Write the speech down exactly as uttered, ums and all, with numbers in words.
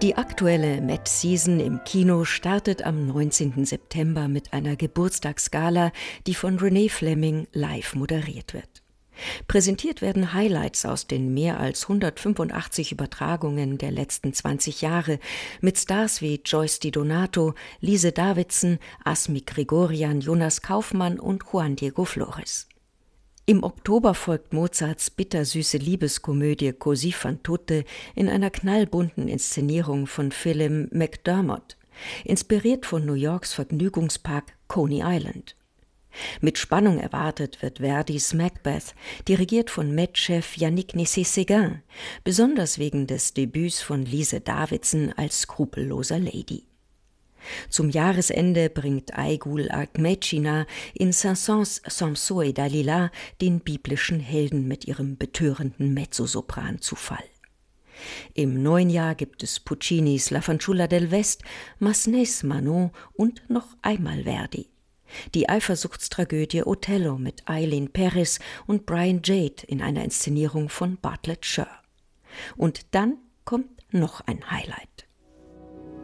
Die aktuelle Met Season im Kino startet am neunzehnten September mit einer Geburtstagsgala, die von Renee Fleming live moderiert wird. Präsentiert werden Highlights aus den mehr als hundertfünfundachtzig Übertragungen der letzten zwanzig Jahre mit Stars wie Joyce Di Donato, Lise Davidson, Asmik Grigorian, Jonas Kaufmann und Juan Diego Flores. Im Oktober folgt Mozarts bittersüße Liebeskomödie Così fan tutte in einer knallbunten Inszenierung von Phelim McDermott, inspiriert von New Yorks Vergnügungspark Coney Island. Mit Spannung erwartet wird Verdis Macbeth, dirigiert von Met-Chef Yannick Nézet-Séguin, besonders wegen des Debüts von Lise Davidson als skrupelloser Lady. Zum Jahresende bringt Aigul Akmechina in Saint-Saëns Samson et Dalila den biblischen Helden mit ihrem betörenden Mezzosopran zu Fall. Im neuen Jahr gibt es Puccinis La Fanciulla del West, Massenets Manon und noch einmal Verdi. Die Eifersuchtstragödie Othello mit Eileen Perez und Brian Jade in einer Inszenierung von Bartlett Sher. Und dann kommt noch ein Highlight.